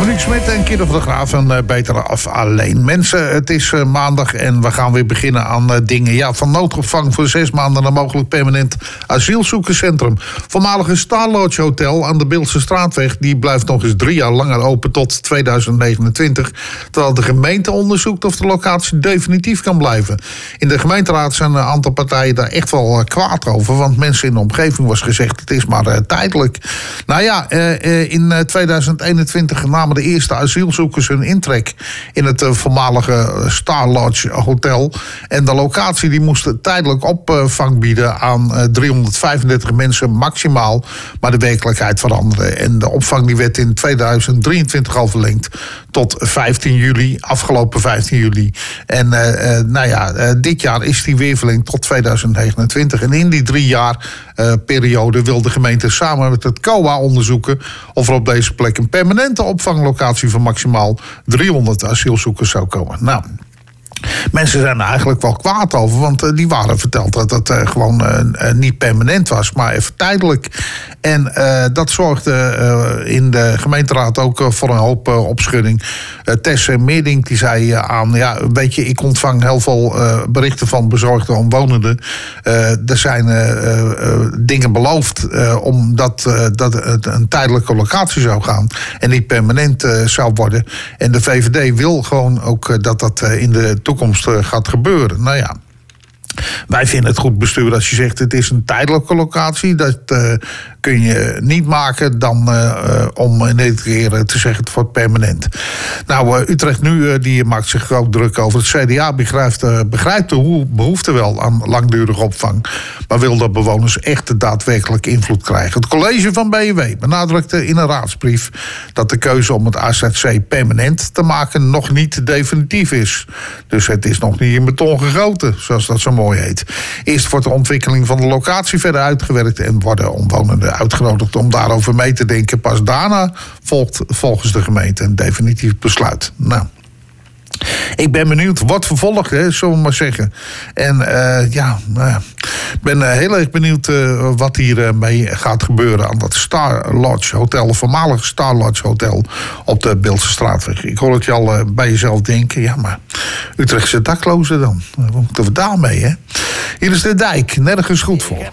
Luc Smit en Kid of de Graaf en Beter Af Alleen. Mensen, het is maandag en we gaan weer beginnen aan dingen. Ja, van noodopvang voor 6 maanden naar mogelijk permanent asielzoekerscentrum. Voormalige Star Lodge Hotel aan de Beeldse Straatweg, die blijft nog eens 3 jaar langer open tot 2029. Terwijl de gemeente onderzoekt of de locatie definitief kan blijven. In de gemeenteraad zijn een aantal partijen daar echt wel kwaad over. Want mensen in de omgeving was gezegd, het is maar tijdelijk. Nou ja, in 2021 namen de eerste asielzoekers hun intrek in het voormalige Star Lodge Hotel. En de locatie die moest tijdelijk opvang bieden aan 335 mensen maximaal. Maar de werkelijkheid veranderde. En de opvang die werd in 2023 al verlengd tot 15 juli, afgelopen 15 juli. En dit jaar is die weer verlengd tot 2029. En in die 3 jaar periode wil de gemeente samen met het COA onderzoeken of er op deze plek een permanente opvanglocatie van maximaal 300 asielzoekers zou komen. Nou, mensen zijn er eigenlijk wel kwaad over, want die waren verteld dat het gewoon niet permanent was, maar even tijdelijk. En dat zorgde in de gemeenteraad ook voor een hoop opschudding. Tess Meerdink die zei aan, ja, weet je, ik ontvang heel veel berichten van bezorgde omwonenden. Er zijn dingen beloofd omdat dat het een tijdelijke locatie zou gaan en niet permanent zou worden. En de VVD wil gewoon ook dat in de toekomst gaat gebeuren. Nou ja, wij vinden het goed bestuur als je zegt het is een tijdelijke locatie. Dat kun je niet maken dan om in dit keer te zeggen het wordt permanent. Nou, Utrecht Nu die maakt zich ook druk over. Het CDA begrijpt de behoefte wel aan langdurige opvang, maar wil dat bewoners echt daadwerkelijk invloed krijgen. Het college van BW benadrukte in een raadsbrief dat de keuze om het AZC permanent te maken nog niet definitief is. Dus het is nog niet in beton gegoten, zoals dat zo mooi heet. Eerst wordt de ontwikkeling van de locatie verder uitgewerkt en worden omwonenden uitgenodigd om daarover mee te denken. Pas daarna volgt volgens de gemeente een definitief besluit. Nou, ik ben benieuwd wat vervolgt, zullen we maar zeggen. En ik ben heel erg benieuwd wat hier mee gaat gebeuren aan dat Star Lodge Hotel, het voormalige Star Lodge Hotel op de Beeldse Straatweg. Ik hoor het je al bij jezelf denken, ja, maar Utrechtse daklozen dan? Wat moeten we daarmee, hè? Hier is de dijk, nergens goed voor.